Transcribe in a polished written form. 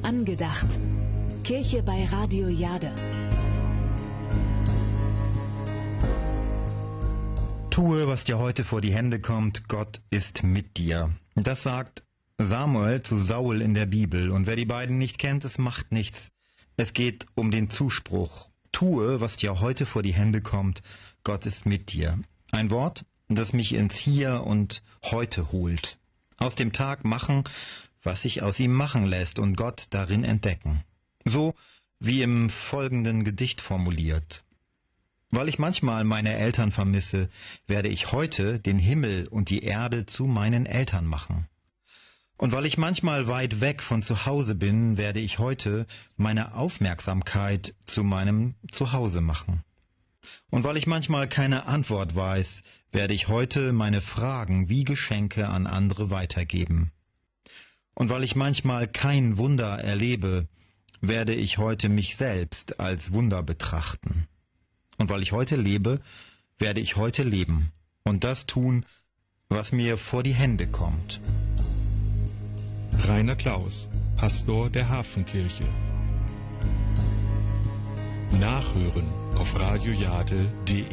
Angedacht. Kirche bei Radio Jade. Tue, was dir heute vor die Hände kommt, Gott ist mit dir. Das sagt Samuel zu Saul in der Bibel. Und wer die beiden nicht kennt, es macht nichts. Es geht um den Zuspruch. Tue, was dir heute vor die Hände kommt, Gott ist mit dir. Ein Wort, das mich ins Hier und Heute holt. Aus dem Tag machen, was sich aus ihm machen lässt und Gott darin entdecken. So wie im folgenden Gedicht formuliert. Weil ich manchmal meine Eltern vermisse, werde ich heute den Himmel und die Erde zu meinen Eltern machen. Und weil ich manchmal weit weg von zu Hause bin, werde ich heute meine Aufmerksamkeit zu meinem Zuhause machen. Und weil ich manchmal keine Antwort weiß, werde ich heute meine Fragen wie Geschenke an andere weitergeben. Und weil ich manchmal kein Wunder erlebe, werde ich heute mich selbst als Wunder betrachten. Und weil ich heute lebe, werde ich heute leben und das tun, was mir vor die Hände kommt. Rainer Klaus, Pastor der Hafenkirche. Nachhören auf radiojade.de